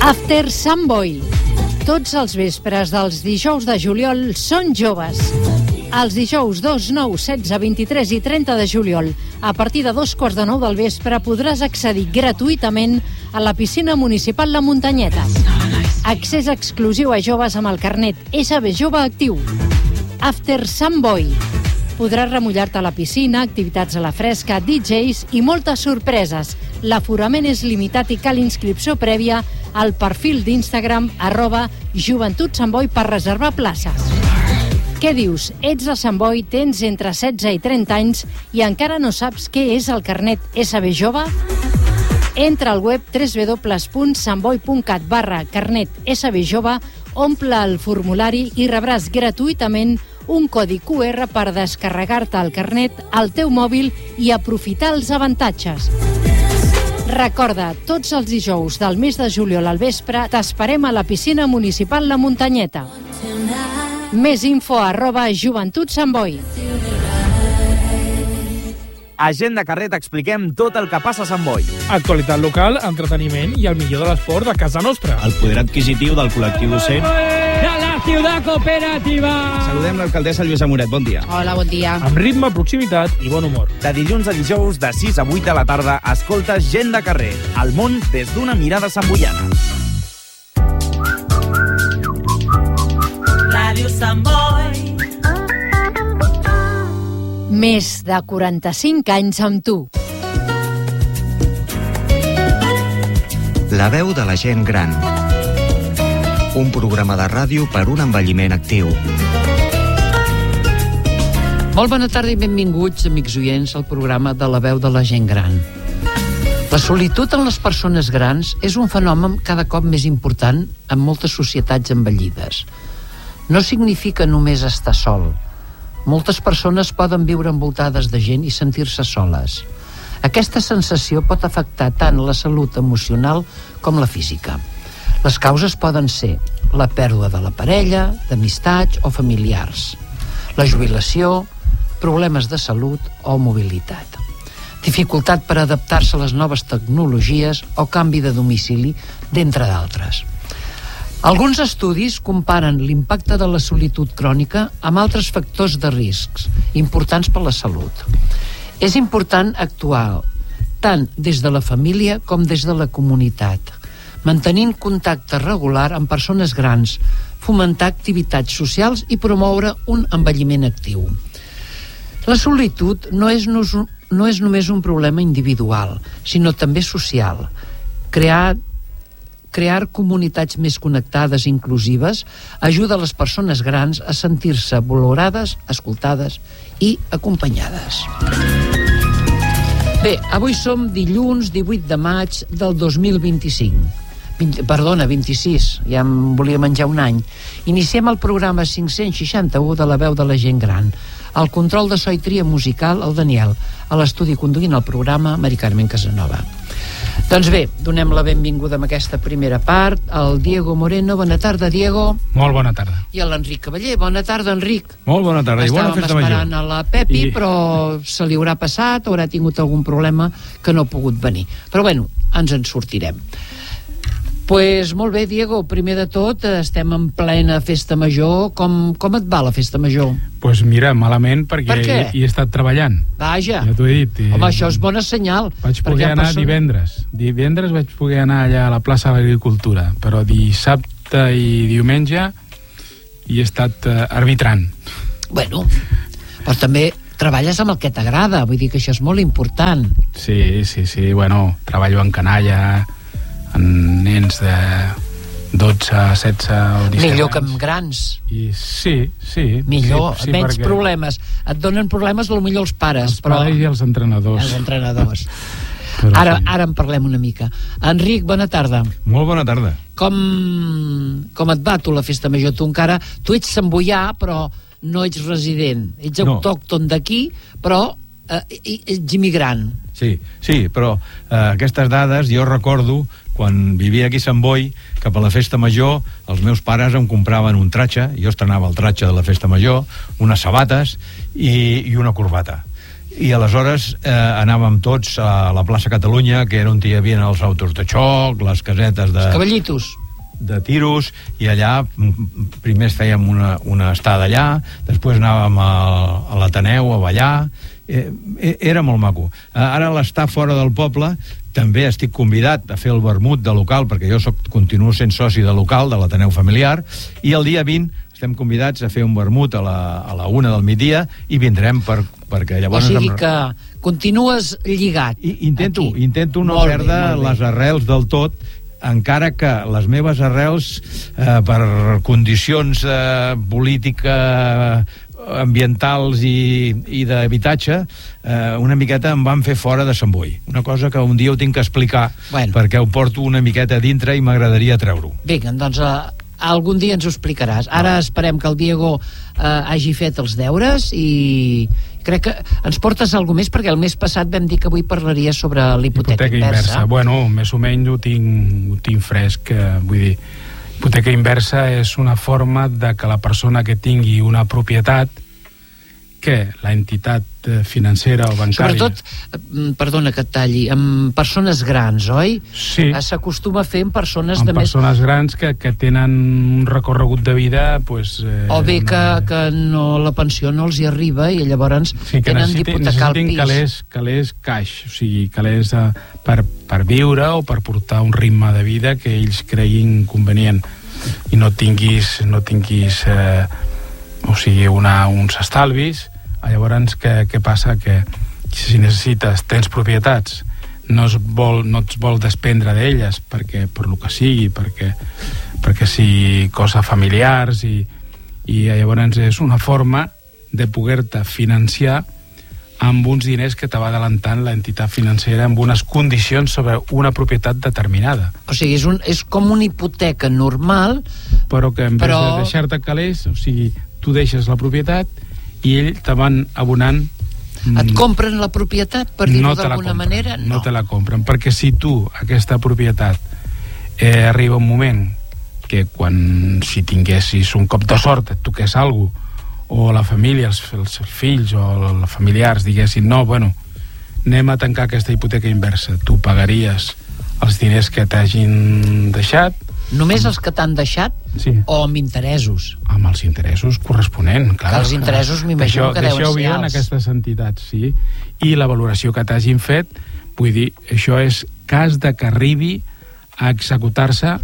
After Sant Boi. Tots els vespres dels dijous de juliol són joves. Els dijous 2, 9, 16, 23 i 30 de juliol, a partir de 2:15 del vespre, podràs accedir gratuïtament a la piscina municipal La Muntanyeta. Accés exclusiu a joves amb el carnet SB Jove actiu. After Sant Boi. Podràs remullar-te a la piscina, activitats a la fresca, DJs i moltes sorpreses. L'aforament és limitat i cal inscripció prèvia al perfil d'Instagram @JoventutSantBoi per reservar places. Què dius? Ets de Sant Boi, tens entre 16 i 30 anys i encara no saps què és el carnet SB Jove? Entra al web www.santboi.cat/carnet SB Jove, omple el formulari i rebràs gratuïtament un codi QR per descarregar-te el carnet al teu mòbil i aprofitar els avantatges. Recorda, tots els dijous del mes de juliol al vespre t'esperem a la piscina municipal La Muntanyeta. Més info @JoventutSantBoi. A Gent de Carrer t'expliquem tot el que passa a Sant Boi. Actualitat local, entreteniment i el millor de l'esport de casa nostra. El poder adquisitiu del col·lectiu docent. De la ciutat cooperativa. Saludem l'alcaldessa Lluïsa Moret, bon dia. Hola, bon dia. Amb ritme, proximitat i bon humor. De dilluns a dijous, de 6 a 8 de la tarda, escoltes Gent de Carrer, el món des d'una mirada santboiana. Ràdio Sant Boi. Més de 45 anys amb tu. La veu de la gent gran. Un programa de ràdio per un envelliment actiu. Molt bona tarda i benvinguts, amics oients, al programa de la veu de la gent gran. La solitud en les persones grans és un fenomen cada cop més important en moltes societats envellides. No significa només estar sol. Moltes persones poden viure envoltades de gent i sentir-se soles. Aquesta sensació pot afectar tant la salut emocional com la física. Les causes poden ser la pèrdua de la parella, d'amistats o familiars, la jubilació, problemes de salut o mobilitat, dificultat per adaptar-se a les noves tecnologies o canvi de domicili, d'entre d'altres. Alguns estudis comparen l'impacte de la solitud crònica amb altres factors de riscs importants per la salut. És important actuar tant des de la família com des de la comunitat, mantenint contacte regular amb persones grans, fomentar activitats socials i promoure un envelliment actiu. La solitud no és només un problema individual, sinó també social. Crear comunitats més connectades i inclusives ajuda a les persones grans a sentir-se valorades, escoltades i acompanyades. Bé, avui som dilluns 18 de maig del 2026. 26, ja em volia menjar un any. Iniciem el programa 561 de la veu de la gent gran. Al control de so i tria musical, el Daniel. A l'estudi conduint el programa, Mari Carmen Casanova. Doncs bé, donem la benvinguda amb aquesta primera part al Diego Moreno. Bona tarda, Diego. Molt bona tarda. I a l'Enric Cavaller. Bona tarda, Enric. Molt bona tarda i bona festa major. Estàvem esperant a la Pepi, però se li haurà passat, haurà tingut algun problema que no ha pogut venir. Però bueno, ens en sortirem. Pues molt bé, Diego, primer de tot estem en plena festa major. Com et va la festa major? Pues mira, malament perquè Per què? hi he estat treballant. Vaja. Ja t'ho he dit. Home, això és bona senyal. Vaig poder anar divendres. Divendres vaig poder anar allà a la plaça de l'Agricultura, però dissabte i diumenge hi he estat arbitrant. Bueno, però també treballes amb el que t'agrada, vull dir que això és molt important. Sí, bueno, treballo en canalla, en nens de 12, 16 o 17 Millor que anys. amb grans. I sí. Millor, sí, menys perquè problemes. Et donen problemes potser els pares. Els pares i els entrenadors. Els entrenadors. Però Ara en parlem una mica. Enric, bona tarda. Molt bona tarda. Com et va tu la festa major? Tu ets santboià, però no ets resident. Ets autòcton d'aquí, però ets immigrant. Sí, però aquestes dades jo recordo quan vivia aquí a Sant Boi, que per la festa major els meus pares em compraven un tratge, jo estrenava el tratge de la festa major, unes sabates i una corbata. I aleshores anàvem tots a la plaça Catalunya, que era on hi havia els autos de xoc, les casetes de... Cavallitos. De tiros, i allà primer fèiem una estada allà, després anàvem a l'Ateneu a ballar, era molt maco. Ara l'estar fora del poble també estic convidat a fer el vermut de local, perquè jo continuo sent soci de local de l'Ateneu familiar, i el dia 20 estem convidats a fer un vermut a la 1 del migdia i vindrem perquè llavors... O sigui que continues lligat. Intento no perdre les arrels del tot, encara que les meves arrels per condicions política, ambientals i d'habitatge una miqueta em van fer fora de Sant Boi, una cosa que un dia ho tinc que explicar, perquè ho porto una miqueta dintre i m'agradaria treure-ho. Vinga, doncs algun dia ens ho explicaràs. Ara esperem que el Diego hagi fet els deures i crec que ens portes alguna més, perquè el mes passat vam dir que avui parlaria sobre l'hipoteca inversa. Bueno, més o menys ho tinc fresc, vull dir, hipoteca inversa és una forma de que la persona que tingui una propietat, que l'entitat financera o bancària... Sobretot, perdona que et talli, amb persones grans, oi? Sí. S'acostuma a fer amb persones amb persones grans que tenen un recorregut de vida... o bé que no, la pensió no els hi arriba i llavors tenen d'hipotecar el pis. Calés caix, o sigui, calés per viure o per portar un ritme de vida que ells creguin convenient i no tinguis o sigui, uns estalvis. Llavors, què passa? Que si tens propietats, no et vol desprendre d'elles per lo que sigui, perquè si coses familiars i llavors és una forma de poder-te financiar amb uns diners que te va adelantant l'entitat financera amb unes condicions sobre una propietat determinada. O sigui, és com una hipoteca normal, però que en vez de deixar-te calés, o sigui, tu deixes la propietat i ell te van abonant... Et compren la propietat, per dir-ho d'alguna manera? No te la compren, perquè si tu, aquesta propietat, arriba un moment que si tinguessis un cop de sort, et toqués alguna cosa, o la família, els fills o els familiars diguessin, no, bueno, anem a tancar aquesta hipoteca inversa, tu pagaries els diners que t'hagin deixat. Només els que t'han deixat? Sí. O amb interessos? Amb els interessos corresponents, clar. Que els interessos m'imagino que deuen ser alts. D'això viuen aquestes entitats, sí. I la valoració que t'hagin fet, vull dir, això és cas de que arribi a executar-se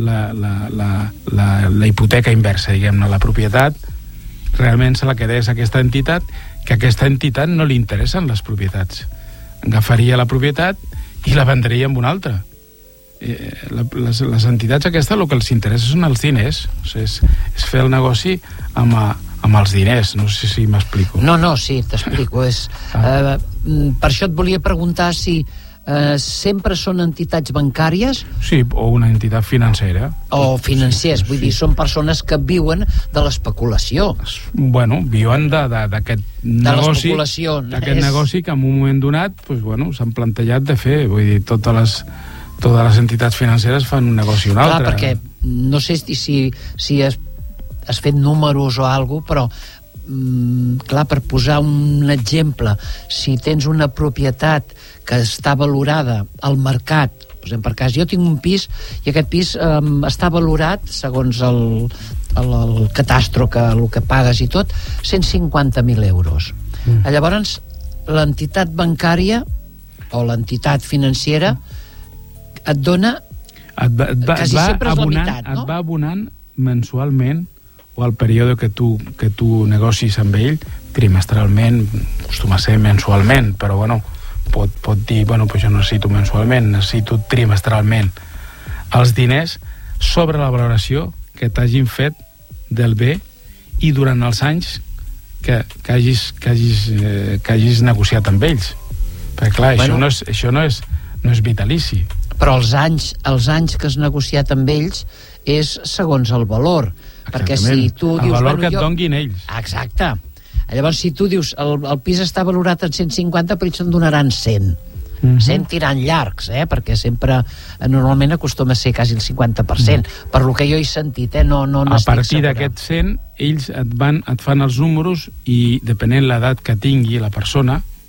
la hipoteca inversa, diguem-ne, la propietat realment se la quedés aquesta entitat, que a aquesta entitat no li interessen les propietats. Agafaria la propietat i la vendria amb una altra. Les entitats aquestes el que els interessa són els diners, o sigui, és fer el negoci amb els diners. No sé si m'explico. No, sí, t'explico. Per això et volia preguntar si sempre són entitats bancàries? Sí, o una entitat financera. O financers, vull dir, són persones que viuen de l'especulació. Bueno, viuen d'aquest negoci, d'aquest negoci que en un moment donat s'han plantejat de fer. Vull dir, totes les entitats financeres fan un negoci o un altre. Clar, perquè no sé si has fet números o alguna cosa, però clar, per posar un exemple, si tens una propietat que està valorada al mercat, per cas, jo tinc un pis i aquest pis està valorat segons el catastro, el que pagues i tot, 150.000 euros. Llavors l'entitat bancària o l'entitat financera et dona quasi sempre és la meitat, no? Et va abonant mensualment o al període que tu negocis amb ell, trimestralment, acostuma a ser mensualment, però pot dir, pues jo necessito mensualment, necessito trimestralment els diners sobre la valoració que t'hagin fet del bé i durant els anys que hagis negociat amb ells. Perquè clar, això no és vitalici. Però els anys que has negociat amb ells és segons el valor. Perquè si tu dius... El valor que et donguin ells. Exacte. Llavors, si tu dius el pis està valorat en 150, però ells en donaran 100. 100 tirant llargs, perquè sempre normalment acostuma a ser quasi el 50%, per lo que jo he sentit, no a partir d'aquest 100 ells et fan els números i depenent l'edat que tingui la persona,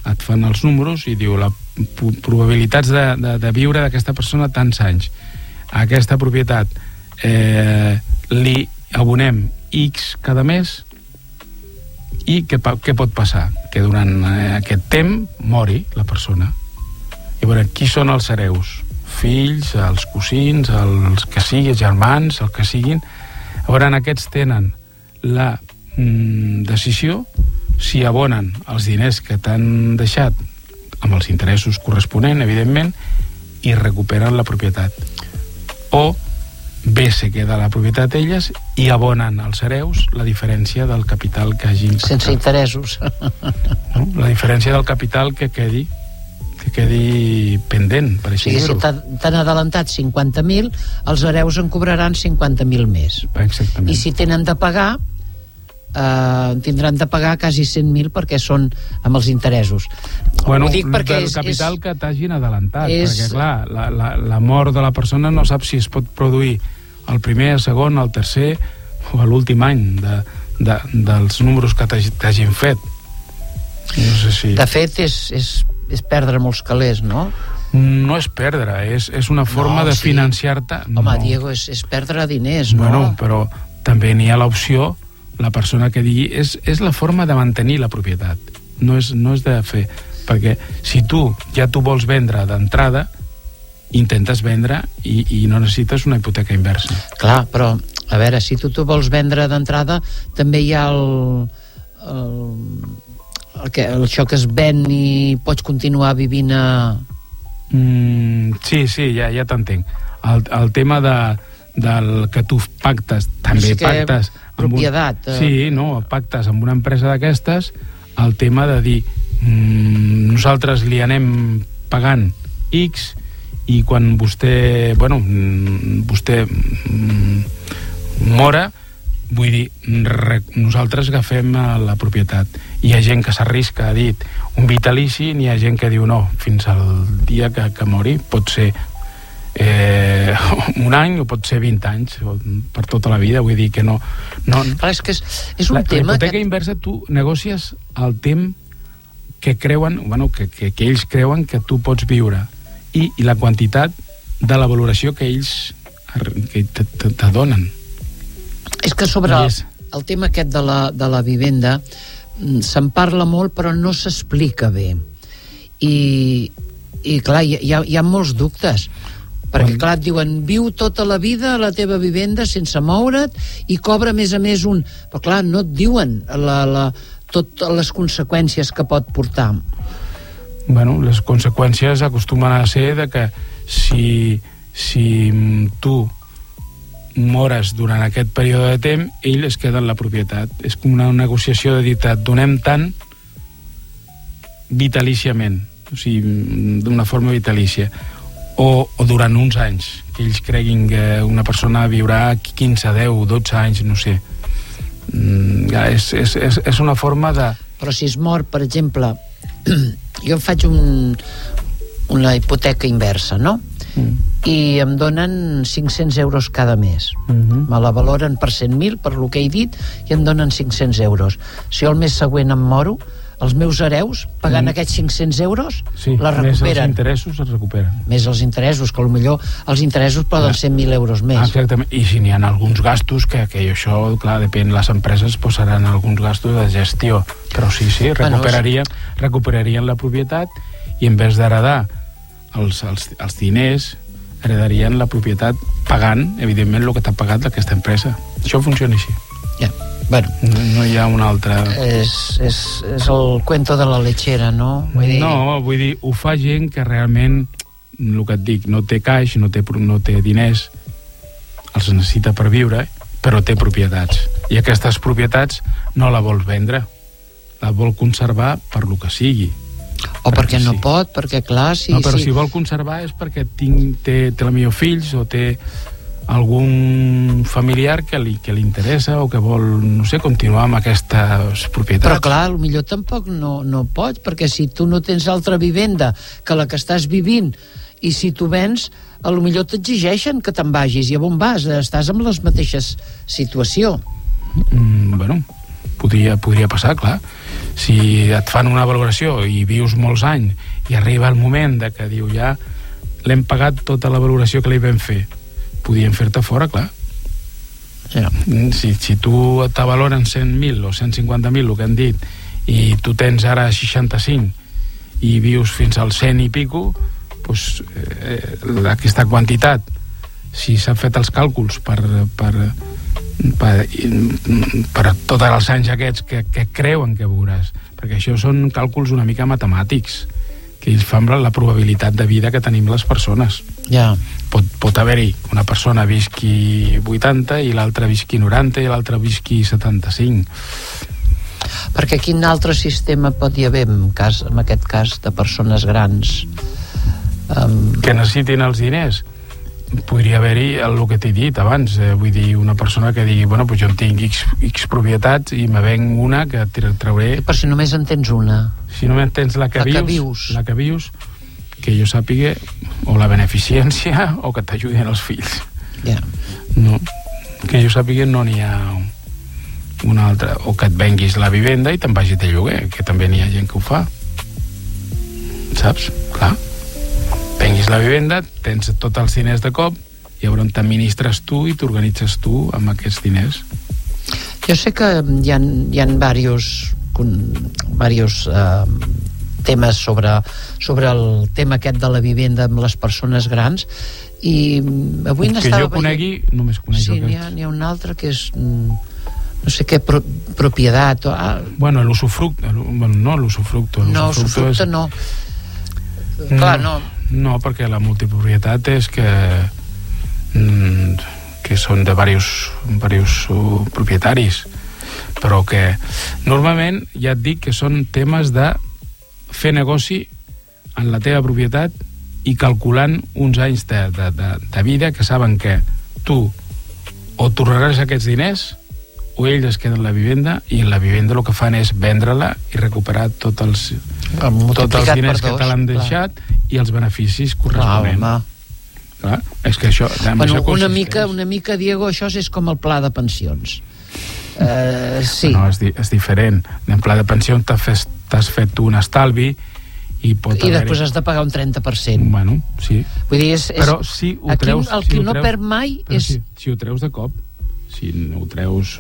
et fan els números i diu probabilitats de viure d'aquesta persona tants anys. A aquesta propietat li abonem X cada mes i què pot passar? Que durant aquest temps mori la persona. I veure, qui són els hereus? Fills, els cosins, els que siguin, germans, el que siguin. A veure, aquests tenen la decisió si abonen els diners que t'han deixat amb els interessos corresponents, evidentment, i recuperen la propietat. O bé se queda la propietat elles i abonen als hereus la diferència del capital que hagin... Sense interessos. No? La diferència del capital que quedi pendent, per així dir-ho. Si t'han adelantat 50.000, els hereus en cobraran 50.000 més. Exactament. I si tenen de pagar, tindran de pagar quasi 100.000 perquè són amb els interessos. Bueno, ho dic perquè del capital que t'hagin adelantat, perquè clar, la mort de la persona no sap si es pot produir el primer, el segon, el tercer o l'últim any dels números que t'hagin fet. No sé si... De fet, és perdre molts calés, no? No és perdre, és una forma de financiar-te. Home, Diego, és perdre diners, no? Bueno, però també n'hi ha l'opció, la persona que digui, és la forma de mantenir la propietat, no és de fer, perquè si tu vols vendre d'entrada, intentes vendre i no necessites una hipoteca inversa. Clar, però, a veure, si tu vols vendre d'entrada, també hi ha això que es ven i pots continuar vivint a... Sí, ja t'entenc. El tema del que tu pactes, també pactes... Propietat. Pactes amb una empresa d'aquestes, el tema de dir nosaltres li anem pagant X i quan vostè mora, vull dir, nosaltres agafem la propietat. Hi ha gent que s'arrisca, ha dit, un vitalici, n'hi ha gent que diu no, fins al dia que mori, pot ser un any o pot ser 20 anys, per tota la vida, vull dir que no... Clar, és que és un tema... La hipoteca inversa, tu negocies el temps que creuen, que ells creuen que tu pots viure i la quantitat de la valoració que ells te donen. És que sobre el tema aquest de la vivenda se'n parla molt però no s'explica bé i clar, hi ha molts dubtes perquè clar, et diuen viu tota la vida a la teva vivenda sense moure't i cobra a més però clar, no et diuen totes les conseqüències que pot portar. Bueno, les conseqüències acostumen a ser de que si tu mores durant aquest període de temps, ell es queda en la propietat. És com una negociació de dir, et donem tant vitalíciament, o sigui, d'una forma vitalícia, o durant uns anys, que ells creguin que una persona viurà 15, 10, 12 anys, no sé. És una forma de... Però si es mor, per exemple, jo faig una hipoteca inversa, no? I em donen 500 euros cada mes. Me la valoren per 100.000, per lo que he dit, i em donen 500 euros. Si jo el mes següent em moro, els meus hereus, pagant aquests 500 euros, la recuperen. Més els interessos es recuperen. Més els interessos, que potser els interessos poden ser 1.000 euros més. Exactament, i si n'hi ha alguns gastos, que això, clar, depèn, les empreses posaran alguns gastos de gestió, però sí, recuperarien la propietat i en vez d'heredar els diners, heredarien la propietat pagant, evidentment, el que t'ha pagat aquesta empresa. Això funciona així. Ja, bueno. No hi ha una altra... És el cuento de la lechera, no? Vull dir, ho fa gent que realment, el que et dic, no té caix, no té diners, els necessita per viure, però té propietats. I aquestes propietats no la vol vendre, la vol conservar per lo que sigui. O perquè no pot, perquè clar... Però si vol conservar és perquè té la millor fills o té algun familiar que li interessa o que vol, no sé, continuar amb aquestes propietats. Però clar, potser tampoc no pots, perquè si tu no tens altra vivenda que la que estàs vivint i si tu vens, potser t'exigeixen que te'n vagis i a on vas? Estàs en les mateixes situació. Bueno, podria passar, clar. Si et fan una valoració i vius molts anys i arriba el moment de que diu ja l'hem pagat tota la valoració que li vam fer, podien fer-te fora, clar. Ja. Si tu t'avaloren 100.000 o 150.000, el que han dit, i tu tens ara 65 i vius fins al 100 i pico, doncs aquesta quantitat, si s'han fet els càlculs per tots els anys aquests que creuen que veuràs, perquè això són càlculs una mica matemàtics que ells fan la probabilitat de vida que tenim les persones. Ja. Pot haver-hi una persona visqui 80 i l'altra visqui 90 i l'altra visqui 75. Perquè quin altre sistema pot hi haver en aquest cas de persones grans que necessitin els diners? Podria haver-hi el que t'he dit abans, vull dir, una persona que digui, bueno, pues jo en tinc X propietats i me venc una que trauré... Però si només en tens una. Si només tens la que vius, que jo sàpiga, o la beneficència o que t'ajudin els fills. Ja. No, que jo sàpiga no n'hi ha una altra, o que et venguis la vivenda i te'n vagis de lloguer, que també n'hi ha gent que ho fa, saps? Clar, venguis la vivenda, tens tots els diners de cop i llavors t'administres tu i t'organitzes tu amb aquests diners. Jo sé que hi ha diversos temes sobre el tema aquest de la vivenda amb les persones grans, i avui que jo conegui, només conec sí, n'hi ha un altre que és no sé què, propietat bueno, l'usufructe l'usufructe no. Clar, no, perquè la multipropietat és que són de diversos propietaris, però que normalment ja et dic que són temes de fer negoci en la teva propietat i calculant uns anys de vida que saben que tu o tornaràs aquests diners o ells es queden la vivenda, i en la vivenda el que fan és vendre-la i recuperar tots els diners que te l'han deixat i els beneficis corresponents. Clar, és que això... Una mica, Diego, això és com el pla de pensions. Sí. No, és diferent. En pla de pensions t'has fet un estalvi i després has de pagar un 30%. Bueno, sí. Vull dir, però si ho treus... El que no perd mai és... Si ho treus de cop, si no ho treus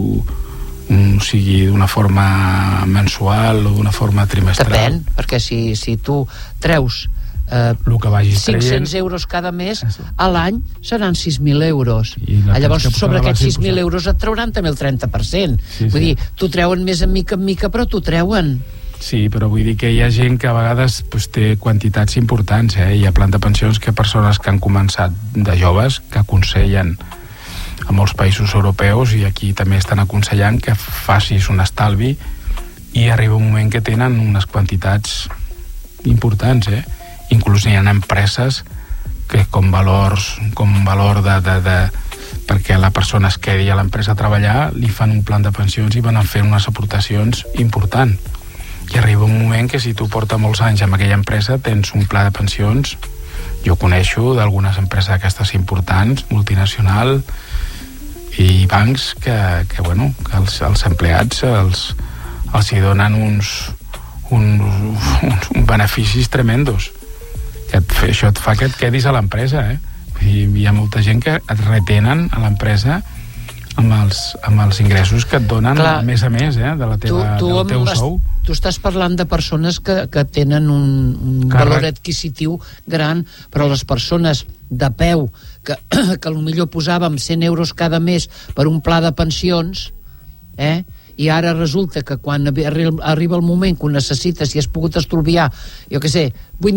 sigui d'una forma mensual o d'una forma trimestral... Depèn, perquè si tu treus 500 euros cada mes, a l'any seran 6.000 euros. Llavors, sobre aquests 6.000 euros et trauran també el 30%. Vull dir, t'ho treuen més en mica, però t'ho treuen. Sí, però vull dir que hi ha gent que a vegades té quantitats importants, Hi ha plans de pensions que persones que han començat de joves, que aconsellen a molts països europeus, i aquí també estan aconsellant que facis un estalvi, i arriba un moment que tenen unes quantitats importants, Inclús hi ha empreses que com valor perquè la persona es quedi a l'empresa a treballar, li fan un plan de pensions i van fer unes aportacions importants. I arriba un moment que si tu portes molts anys amb aquella empresa tens un pla de pensions. Jo coneixo d'algunes empreses aquestes importants, multinacional, i bancs que els empleats els hi donen uns beneficis tremendos. Això et fa que et quedis a l'empresa, I hi ha molta gent que et retenen a l'empresa amb els ingressos que et donen, a més, del teu sou. Tu estàs parlant de persones que tenen un valor adquisitiu gran, però les persones de peu que potser posàvem 100 euros cada mes per un pla de pensions, i ara resulta que quan arriba el moment que ho necessites i has pogut estalviar, jo què sé, 8